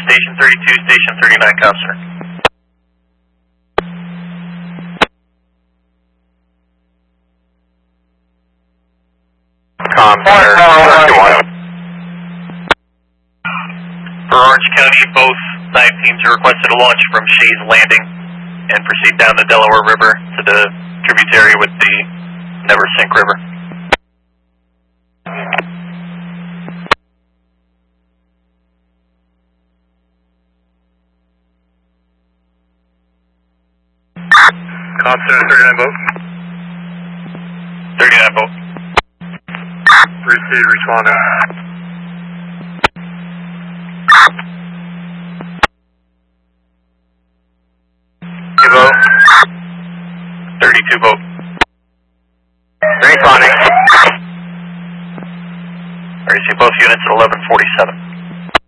Station 32, Station 39, Counselor. For Orange County, both dive teams are requested to launch from Shays Landing and proceed down the Delaware River to the tributary with the Never Sink River. Center 39 boat. 39 boat. Proceed, responding. Boat. 32 boat. Responding. RC both units at 1147.